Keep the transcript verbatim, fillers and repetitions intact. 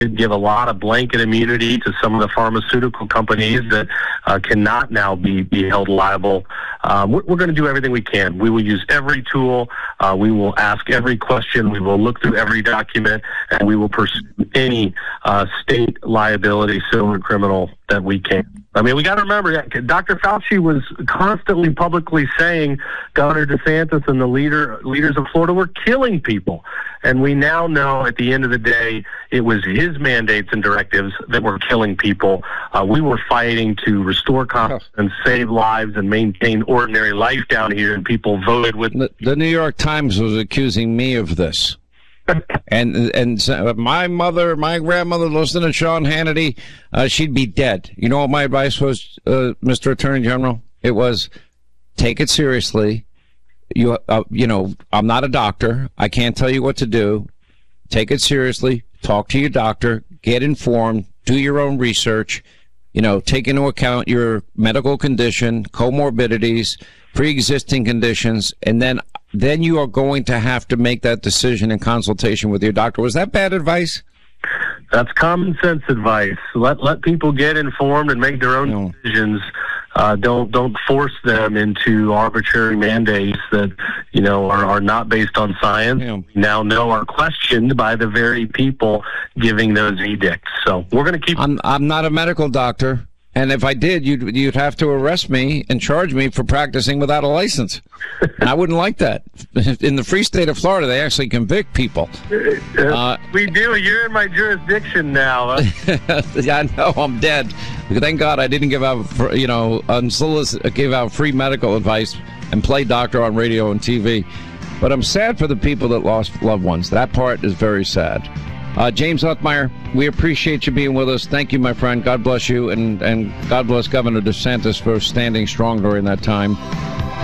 give a lot of blanket immunity to some of the pharmaceutical companies that uh, cannot now be, be held liable. Um, we're, we're going to do everything we can. We will use every tool. Uh, we will ask every question. We will look through every document, and we will pursue any uh, state liability, civil or criminal, that we can. I mean, we got to remember, Doctor Fauci was constantly publicly saying Governor DeSantis and the leader leaders of Florida were killing people. And we now know at the end of the day, it was his mandates and directives that were killing people. Uh, we were fighting to restore confidence and save lives and maintain ordinary life down here, and people voted with... The, the New York Times was accusing me of this. and and so my mother, my grandmother listened to Sean Hannity, uh, she'd be dead. You know what my advice was, uh, Mister Attorney General? It was, take it seriously. You, uh, you know, I'm not a doctor. I can't tell you what to do. Take it seriously. Talk to your doctor. Get informed. Do your own research. You know, take into account your medical condition, comorbidities, pre-existing conditions, and then then you are going to have to make that decision in consultation with your doctor. Was that bad advice? That's common sense advice. Let let people get informed and make their own no. decisions. Uh, don't don't force them into arbitrary mandates that you know are, are not based on science. Yeah. Now know are questioned by the very people giving those edicts. So we're going to keep. I'm I'm not a medical doctor. And if I did, you'd you'd have to arrest me and charge me for practicing without a license. And I wouldn't like that. In the free state of Florida, they actually convict people. Uh, we do. You're in my jurisdiction now. Yeah, I know. I'm dead. Thank God I didn't give out, you know, unsolicited, give out free medical advice and play doctor on radio and T V. But I'm sad for the people that lost loved ones. That part is very sad. Uh, James Othmeyer, we appreciate you being with us. Thank you, my friend. God bless you, and, and God bless Governor DeSantis for standing strong during that time.